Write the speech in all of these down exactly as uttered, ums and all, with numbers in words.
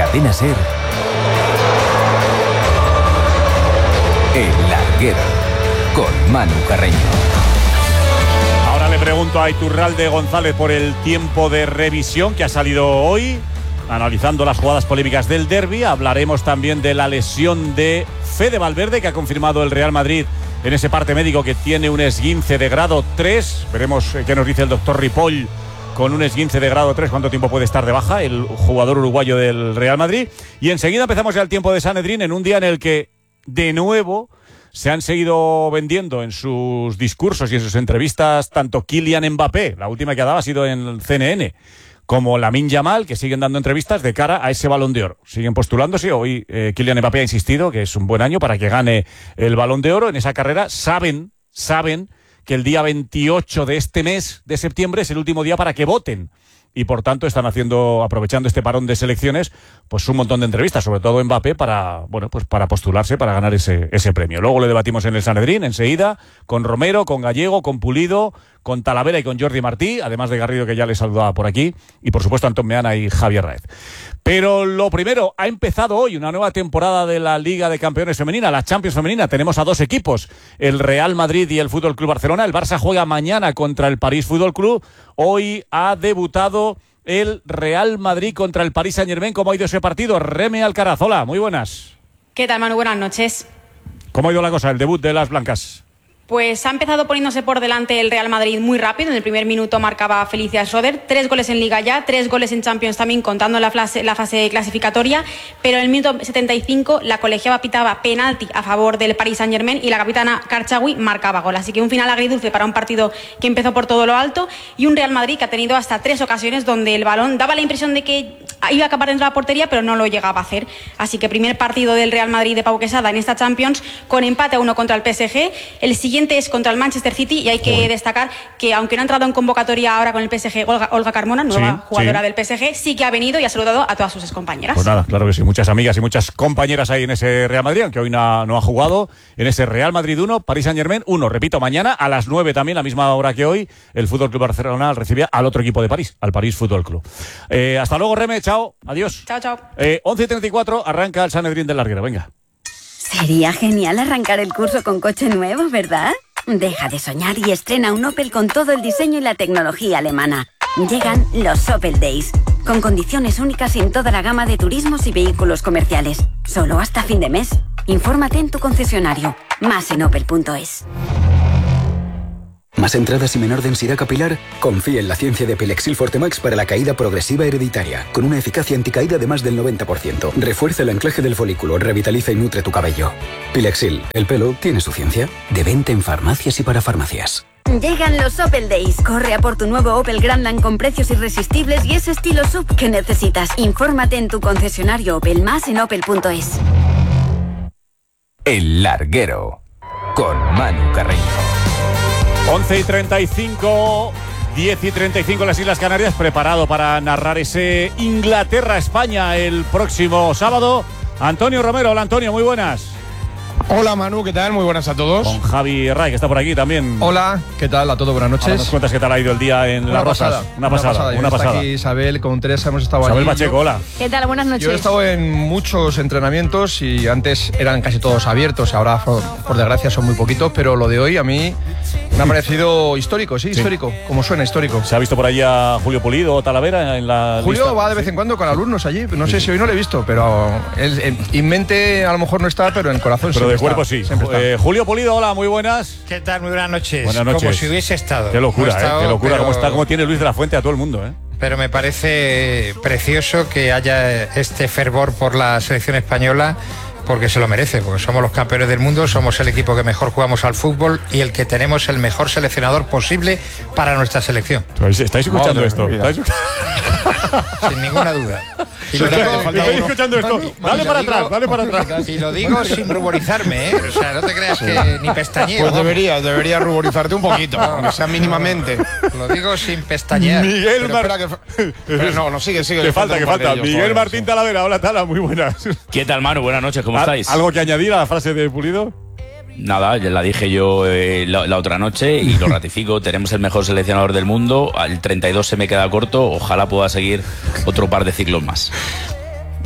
Cadena SER, El Larguero, con Manu Carreño. Ahora le pregunto a Iturralde González por el tiempo de revisión que ha salido hoy, analizando las jugadas polémicas del derbi. Hablaremos también de la lesión de Fede Valverde, que ha confirmado el Real Madrid en ese parte médico, que tiene un esguince de grado tres. Veremos qué nos dice el doctor Ripoll con un esguince de grado tres, cuánto tiempo puede estar de baja el jugador uruguayo del Real Madrid. Y enseguida empezamos ya el tiempo de Sanedrín, en un día en el que, de nuevo, se han seguido vendiendo en sus discursos y en sus entrevistas tanto Kylian Mbappé, la última que ha dado ha sido en el C N N, como Lamine Yamal, que siguen dando entrevistas de cara a ese Balón de Oro. Siguen postulándose. Hoy eh, Kylian Mbappé ha insistido que es un buen año para que gane el Balón de Oro en esa carrera. Saben, saben que el día veintiocho de este mes de septiembre es el último día para que voten. Y por tanto están haciendo, aprovechando este parón de selecciones, pues un montón de entrevistas, sobre todo Mbappé, para, bueno, pues para postularse, para ganar ese, ese premio. Luego le debatimos en el Sanedrín, enseguida, con Romero, con Gallego, con Pulido, con Talavera y con Jordi Martí, además de Garrido, que ya le saludaba por aquí, y por supuesto Antón Meana y Javier Raez. Pero lo primero, ha empezado hoy una nueva temporada de la Liga de Campeones Femenina, la Champions Femenina. Tenemos a dos equipos, el Real Madrid y el Fútbol Club Barcelona. El Barça juega mañana contra el París Fútbol Club. Hoy ha debutado el Real Madrid contra el Paris Saint-Germain. ¿Cómo ha ido ese partido? Reme Alcaraz, hola, muy buenas. ¿Qué tal, Manu? Buenas noches. ¿Cómo ha ido la cosa, el debut de las blancas? Pues ha empezado poniéndose por delante el Real Madrid muy rápido. En el primer minuto marcaba Felicia Schroeder, tres goles en Liga ya, tres goles en Champions también, contando la fase, la fase clasificatoria. Pero en el minuto setenta y cinco la colegiada pitaba penalti a favor del Paris Saint-Germain y la capitana Karchaoui marcaba gol. Así que un final agridulce para un partido que empezó por todo lo alto, y un Real Madrid que ha tenido hasta tres ocasiones donde el balón daba la impresión de que iba a acabar dentro de la portería, pero no lo llegaba a hacer. Así que primer partido del Real Madrid de Pau Quesada en esta Champions, con empate a uno contra el P S G. El siguiente es contra el Manchester City, y hay que Uy. destacar que, aunque no ha entrado en convocatoria ahora con el P S G Olga, Olga Carmona, nueva sí, jugadora sí. del P S G, sí que ha venido y ha saludado a todas sus excompañeras. Pues nada, claro que sí, muchas amigas y muchas compañeras ahí en ese Real Madrid, aunque hoy no, no ha jugado, en ese Real Madrid uno, Paris Saint-Germain uno. Repito, mañana a las nueve también, la misma hora que hoy, el Fútbol Club Barcelona recibía al otro equipo de París, al París Fútbol Club. Eh, hasta luego, Reme, chao, adiós. Chao, chao. Eh, once y treinta y cuatro, arranca el Sanedrín del Larguero, venga. Sería genial arrancar el curso con coche nuevo, ¿verdad? Deja de soñar y estrena un Opel con todo el diseño y la tecnología alemana. Llegan los Opel Days, con condiciones únicas en toda la gama de turismos y vehículos comerciales. Solo hasta fin de mes. Infórmate en tu concesionario. Más en opel punto es. ¿Más entradas y menor densidad capilar? Confía en la ciencia de Pilexil Fortemax para la caída progresiva hereditaria, con una eficacia anticaída de más del noventa por ciento. Refuerza el anclaje del folículo, revitaliza y nutre tu cabello. Pilexil, el pelo tiene su ciencia. De venta en farmacias y para farmacias. Llegan los Opel Days. Corre a por tu nuevo Opel Grandland con precios irresistibles y ese estilo sub que necesitas. Infórmate en tu concesionario Opel, más en opel punto es. El Larguero, con Manu Carreño. once y treinta y cinco, diez y treinta y cinco en las Islas Canarias, preparado para narrar ese Inglaterra-España el próximo sábado. Antonio Romero, hola Antonio, muy buenas. Hola Manu, ¿qué tal? Muy buenas a todos. Con Javi Ray, que está por aquí también. Hola, ¿qué tal a todos? Buenas noches. Ahora nos cuentas qué tal ha ido el día en una Las pasada, Rosas. Una pasada, una pasada. Una pasada. Está aquí Isabel, con Teresa hemos estado Isabel allí. Pacheco, yo, hola. ¿Qué tal? Buenas noches. Yo he estado en muchos entrenamientos y antes eran casi todos abiertos, ahora por, por desgracia son muy poquitos, pero lo de hoy a mí me ha parecido histórico, sí, sí, histórico, como suena histórico. ¿Se ha visto por ahí a Julio Pulido o Talavera en la Julio lista? va de vez ¿Sí? en cuando con alumnos allí, no sé si hoy no lo he visto, pero él, en, en mente a lo mejor no está, pero en el corazón pero de cuerpo está, sí. Eh, Julio Pulido, hola, muy buenas. ¿Qué tal? Muy buenas noches. Buenas noches. Como si hubiese estado. Qué locura, estado, eh, qué locura, pero... cómo está, cómo tiene Luis de la Fuente a todo el mundo, eh. Pero me parece precioso que haya este fervor por la selección española, porque se lo merece, porque somos los campeones del mundo, somos el equipo que mejor jugamos al fútbol y el que tenemos el mejor seleccionador posible para nuestra selección. ¿Estáis escuchando Madre esto? mía. ¿Estáis... Sin ninguna duda. Y lo digo, ¿estáis escuchando esto? Dale para digo, atrás, dale para atrás. Y lo digo sin ruborizarme, ¿eh? O sea, no te creas que ni pestañeo. Pues deberías, deberías ruborizarte un poquito, aunque sea mínimamente. Lo digo sin pestañear. Miguel Martín. Pero no, no, sigue, sigue. Que falta, que falta. Miguel todavía, Martín sí. Talavera, hola Tala, muy buenas. ¿Qué tal, Manu? Buenas noches, ¿cómo estáis? ¿Algo que añadir a la frase de Pulido? Nada, ya la dije yo eh, la, la otra noche y lo ratifico. Tenemos el mejor seleccionador del mundo. El treinta y dos se me queda corto. Ojalá pueda seguir otro par de ciclos más.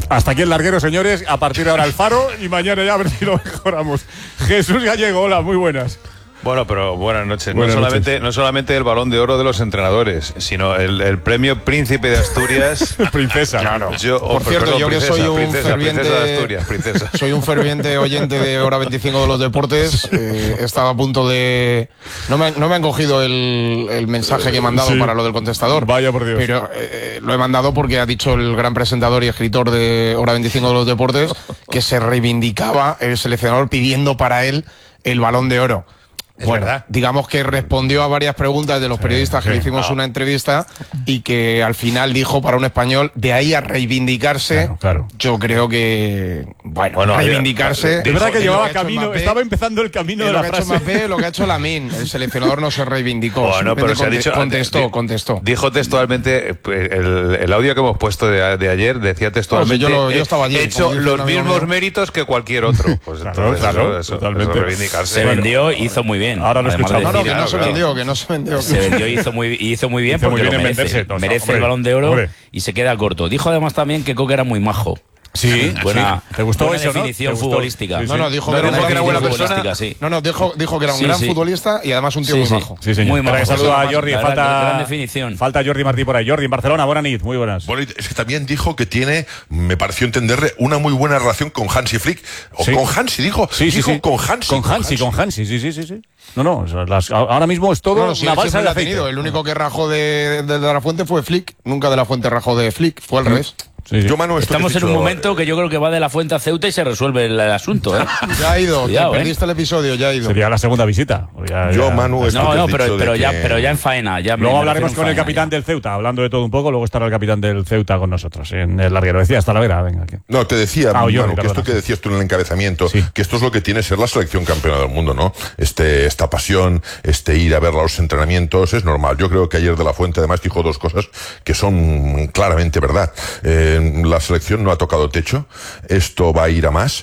Hasta aquí el larguero, señores. A partir de ahora el Faro y mañana ya a ver si lo mejoramos. Jesús Gallego, hola, muy buenas. Bueno, pero buenas noches. Buenas no, solamente, noches. no solamente el Balón de Oro de los entrenadores, sino el, el premio Príncipe de Asturias. Princesa. Claro. Yo, oh, Por cierto, perdón, yo que princesa, soy un princesa, ferviente princesa de Asturias, princesa. soy un ferviente oyente de Hora veinticinco de los deportes. Eh, estaba a punto de no me, no me han cogido el, el mensaje que he mandado Sí. para lo del contestador. Vaya por Dios. Pero eh, lo he mandado porque ha dicho el gran presentador y escritor de Hora veinticinco de los deportes que se reivindicaba el seleccionador pidiendo para él el Balón de Oro. Es Bueno, verdad. digamos que respondió a varias preguntas de los periodistas que sí. le hicimos Ah. una entrevista y que al final dijo para un español, de ahí a reivindicarse, Claro, claro. yo creo que, bueno, Bueno, reivindicarse... Es verdad que lo llevaba ha hecho camino, Mbappé, estaba empezando el camino es de lo la que ha hecho frase. Mbappé, lo que ha hecho Lamine. El seleccionador no se reivindicó. Bueno, pero se ha simplemente dicho. Contestó, di- contestó. Dijo textualmente, eh, el, el audio que hemos puesto de, de ayer decía textualmente. No, si yo lo- yo eh, estaba allí, He hecho como dice los un amigo mismos mío. méritos que cualquier otro. Pues Claro, entonces, claro, eso, eso, totalmente. eso reivindicarse. Se Bueno, vendió, hizo muy bien. Ahora lo Además de escuchamos. No, no, decir- que no se claro. vendió, que no se vendió. Se vendió y hizo muy, hizo muy bien Hizo muy porque bien lo en merece. venderse, no, no, merece hombre, el Balón de Oro hombre. y se queda corto. Dijo además también que Coque era muy majo. Sí, buena, sí. ¿Te gustó buena eso, no? definición ¿Te gustó? futbolística. Sí, sí. No, no, dijo No, que era dijo una que era buena definición persona. futbolística, sí. No, no, dijo, dijo que era un Sí, gran sí. futbolista y además un tío Sí, muy sí. majo. Sí, señor. Muy Espera, que majo. saluda a Gran- Jordi. gran- Falta, gran definición. falta Jordi Martí por ahí. Jordi, en Barcelona, buena nit, muy buenas. Bueno, es que también dijo que tiene, me pareció entenderle, una muy buena relación con Hansi Flick. O Sí. con Hansi, dijo. Sí, sí, dijo sí. con Hansi. Con Hansi, con Hansi, sí, sí, sí. sí. No, no, o sea, las- ahora mismo es todo No, no, sí, una él balsa siempre de lo ha aceite. tenido. El único que rajó de, de, de la fuente fue Flick. Nunca de la fuente rajó de Flick. Fue al revés. Sí, sí. Yo, Manu, esto que Estamos has en un dicho, momento que yo creo que va de la Fuente a Ceuta y se resuelve el, el asunto. ¿eh? Ya ha ido. Cuidado, te ¿eh? perdiste el episodio, ya ha ido. Sería la segunda visita. Ya- Yo, ya- Manu, esto No, que no, has pero, dicho de pero, ya, que- pero ya en faena. Ya me- Luego me hablaremos refiero con en el faena capitán ya. del Ceuta, hablando de todo un poco. Luego estará el capitán del Ceuta con nosotros en el larguero. Decía, hasta la vera, venga aquí. No, te decía, Ah, Manu, Jordi, que perdona. esto que decías tú en el encabezamiento, Sí. que esto es lo que tiene ser la selección campeona del mundo, ¿no? Este, esta pasión, este ir a ver los entrenamientos, es normal. Yo creo que ayer De La Fuente además dijo dos cosas que son claramente verdad. Eh, la selección no ha tocado techo, esto va a ir a más.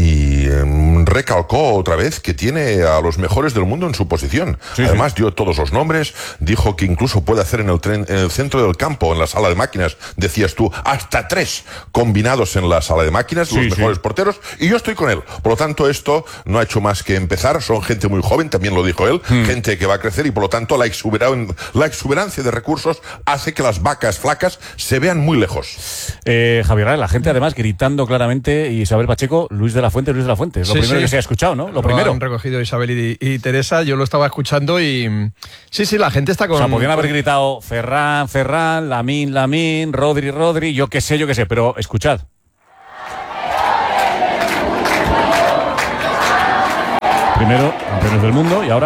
Y eh, recalcó otra vez que tiene a los mejores del mundo en su posición. Sí, Además sí. dio todos los nombres, dijo que incluso puede hacer en el, tren, en el centro del campo, en la sala de máquinas, decías tú, hasta tres combinados en la sala de máquinas, Sí, los sí. mejores porteros, y yo estoy con él. Por lo tanto, esto no ha hecho más que empezar, son gente muy joven, también lo dijo él, Hmm. gente que va a crecer y por lo tanto la, exuberan- la exuberancia de recursos hace que las vacas flacas se vean muy lejos. Eh, Javier, la gente además gritando claramente, y Isabel Pacheco, Luis de la Fuente, Luis de la Fuente. Es lo Sí, primero sí. que se ha escuchado, ¿no? Lo, Lo primero. han recogido Isabel y, y Teresa, yo lo estaba escuchando y sí, sí, la gente está con... O sea, podrían haber gritado Ferran, Ferran, Lamín, Lamín, Rodri, Rodri, yo qué sé, yo qué sé, pero escuchad. Primero, campeones del mundo y ahora...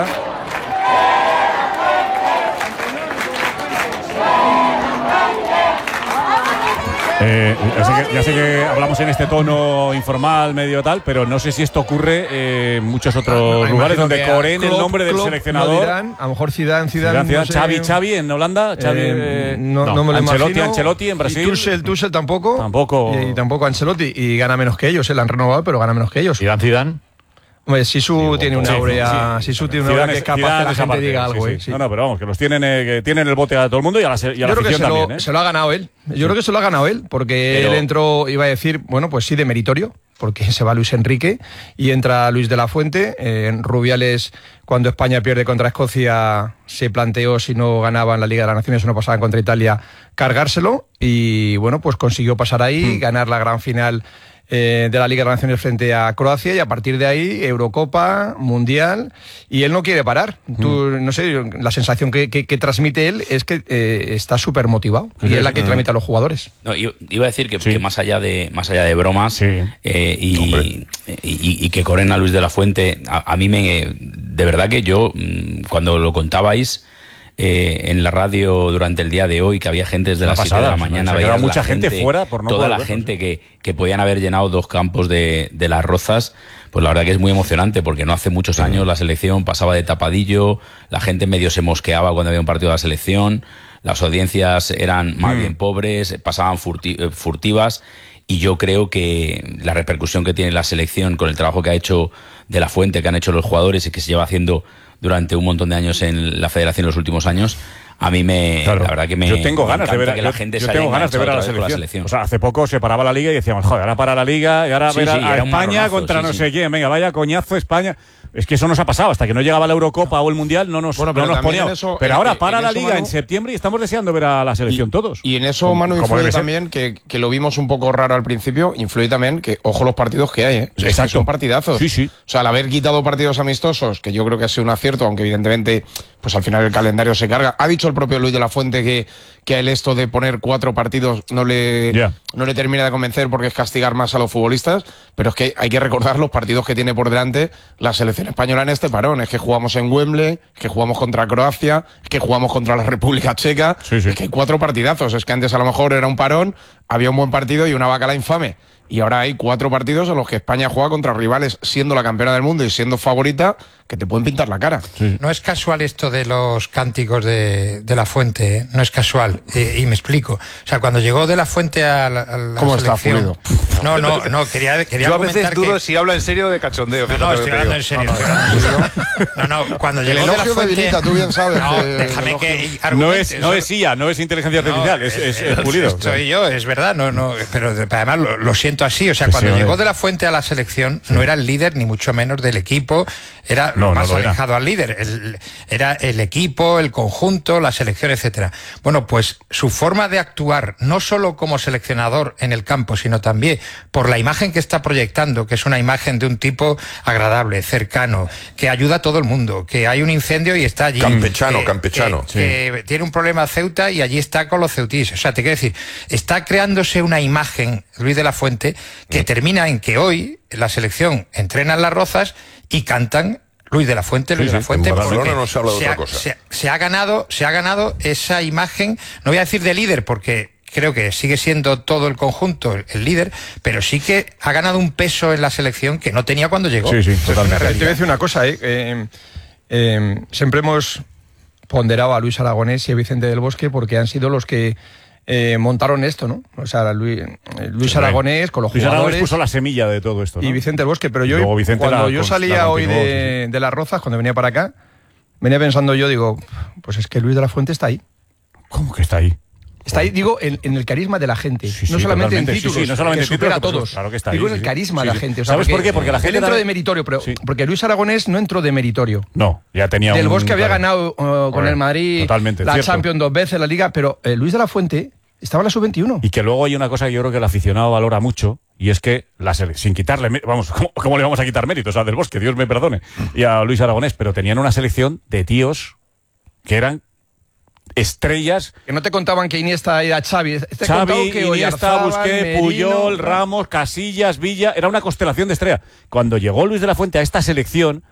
Eh, ya, sé que, ya sé que hablamos en este tono informal, medio tal, pero no sé si esto ocurre eh, en muchos otros Me lugares imagino donde que a coreen el Klopp- nombre del Klopp seleccionador. lo dirán, a lo mejor Zidane, Zidane, Zidane, no sé. Xavi, Xavi en Holanda, Xavi, Eh, eh, no, no, no me lo Ancelotti, imagino. Ancelotti en Brasil. Y Tuchel, Tuchel tampoco. Tampoco. Y, tampoco Ancelotti. Y gana menos que ellos, eh, la han renovado, pero gana menos que ellos. Zidane, Zidane. Hombre, Sisu tiene una Sí, aurea, sí. Sisu tiene una Zidane aurea que es capaz Zidane que la esa gente parte, diga sí, algo, sí. eh, sí. No, no, pero vamos, que los tienen, eh, que tienen el bote a todo el mundo y a la, se- y a la Yo creo que afición se lo, también, ¿eh? se lo ha ganado él. Yo creo que se lo ha ganado él, porque Pero- él entró, iba a decir, bueno, pues sí, de meritorio, porque se va Luis Enrique y entra Luis de la Fuente. Eh, Rubiales, cuando España pierde contra Escocia, se planteó, si no ganaban la Liga de las Naciones o no pasaban contra Italia, cargárselo. Y bueno, pues consiguió pasar ahí, Hmm. ganar la gran final eh, de la Liga de las Naciones frente a Croacia, y a partir de ahí Eurocopa, Mundial, y él no quiere parar. Tú, no sé, la sensación que, que- que transmite él es que eh, está súper motivado, y es la que transmite a los jugadores. No, yo iba a decir que, Sí. que más allá de más allá de bromas Sí. eh, y, Hombre. y, y- y que corren a Luis de la Fuente, a, a mí me de verdad que yo mm, cuando lo contabais eh, en la radio durante el día de hoy, que había gente desde Una las siete de pasada, la se mañana, ha quedado veías la mucha gente fuera por no toda poder la verlo, gente que, que podían haber llenado dos campos de, de Las Rozas, pues la verdad que es muy emocionante, porque no hace muchos años la selección pasaba de tapadillo, la gente medio se mosqueaba cuando había un partido de la selección, las audiencias eran más bien pobres, pasaban furti- eh, furtivas, y yo creo que la repercusión que tiene la selección con el trabajo que ha hecho De la Fuente, que han hecho los jugadores y que se lleva haciendo durante un montón de años en la federación en los últimos años, a mí me, Claro. la verdad que me yo tengo me ganas de encanta ver, que la yo- gente yo se haya tengo ganas de ver a la enganchado otra vez selección. con O sea, hace poco se paraba la liga y decíamos, joder, ahora para la liga y ahora Sí, ver a, sí, a era un España marronazo, contra sí, no sí. sé quién. Venga, vaya coñazo España. Es que eso nos ha pasado. Hasta que no llegaba la Eurocopa o el Mundial no nos, Bueno, no pero nos también poníamos. en eso- pero en- ahora en para la eso, liga Manu- en septiembre y estamos deseando ver a la selección todos. Y en eso, Como- Manu, como influye debe ser. también que, que lo vimos un poco raro al principio, influye también que, ojo los partidos que hay, ¿eh? O sea, es que Exacto. son partidazos. Sí, sí. O sea, al haber quitado partidos amistosos, que yo creo que ha sido un acierto, aunque evidentemente, pues al final el calendario se carga. Ha dicho el propio Luis de la Fuente que, que a él esto de poner cuatro partidos no le, Ya. no le termina de convencer porque es castigar más a los futbolistas, pero es que hay que recordar los partidos que tiene por delante la selección española en este parón. Es que jugamos en Wembley, es que jugamos contra Croacia, es que jugamos contra la República Checa, Sí, sí. es que hay cuatro partidazos. Es que antes a lo mejor era un parón, había un buen partido y una bacala infame. Y ahora hay cuatro partidos en los que España juega contra rivales, siendo la campeona del mundo y siendo favorita, que te pueden pintar la cara. No es casual esto de los cánticos de, de la Fuente, ¿eh? No es casual. Eh, y me explico. O sea, cuando llegó de la Fuente a la, a la ¿Cómo está, selección... Pulido? No, no, no, quería, quería Yo a veces argumentar dudo que... si habla en serio o de cachondeo. No, fíjate no, lo estoy que te hablando digo. en serio. estoy hablando en serio. No, no, cuando El llegó de la elogio Fuente... debilita, tú bien sabes No, que el déjame elogio- que No argumente. es, no es I A, no es inteligencia No, artificial, es, es, es eh, Pulido. Soy yo, es verdad, no, no, pero de- además lo, lo siento así. O sea, Sí, cuando sí, llegó hombre. de la Fuente a la selección, no era el líder ni mucho menos del equipo, era No, lo no más lo era. alejado al líder. El- era el equipo, el conjunto, la selección, etcétera. Bueno, pues su forma de actuar, no solo como seleccionador en el campo, sino también por la imagen que está proyectando, que es una imagen de un tipo agradable, cercano, que ayuda a todo el mundo, que hay un incendio y está allí. Campechano, que- campechano. que- que tiene un problema Ceuta y allí está con los ceutíes. O sea, te quiero decir, está creándose una imagen, Luis de la Fuente, que termina en que hoy la selección entrena en Las Rozas y cantan Luis de la Fuente, Luis Sí, de la sí, Fuente. en Barcelona porque no se habla de otra ha- cosa. Se, se ha ganado, se ha ganado esa imagen, no voy a decir de líder, porque creo que sigue siendo todo el conjunto el, el líder, pero sí que ha ganado un peso en la selección que no tenía cuando llegó. Sí, sí, Esto es totalmente. una Te voy a realidad. decir una cosa, ¿eh? Eh, eh, siempre hemos ponderado a Luis Aragonés y a Vicente del Bosque porque han sido los que eh, montaron esto, ¿no? O sea, Luis, eh, Luis Sí, Aragonés con los Luis Aragonés jugadores puso la semilla de todo esto, ¿no? y Vicente del Bosque. Pero yo, Luego Vicente cuando la yo con- salía la hoy continuó, de, sí, de Las Rozas, cuando venía para acá, venía pensando yo, digo, pues es que Luis de la Fuente está ahí. ¿Cómo que está ahí? Está ahí, digo, en, en el carisma de la gente. Sí, sí, no solamente en totalmente. Sí, sí, títulos, no solamente que en títulos, supera a pero todos. claro que está ahí, digo en sí, el sí. carisma Sí, de sí. la gente. O sea, ¿Sabes por qué? Porque la gente él entró también- de meritorio, pero Sí. porque Luis Aragonés no entró de meritorio. No, ya tenía Del un- Bosque había claro. ganado uh, con Hombre, el Madrid totalmente, la cierto. Champions dos veces, la Liga, pero eh, Luis de la Fuente estaba en la sub veintiuno. Y que luego hay una cosa que yo creo que el aficionado valora mucho, y es que, la sele- sin quitarle, mé- vamos, ¿cómo, cómo le vamos a quitar méritos a Del Bosque? Dios me perdone. Y a Luis Aragonés, pero tenían una selección de tíos que eran estrellas. Que no te contaban que Iniesta era Xavi. Te he contado Xavi, que Iniesta, Oyarzábal, Busquets, Merino, Puyol, Ramos, Casillas, Villa, era una constelación de estrellas. Cuando llegó Luis de la Fuente a esta selección,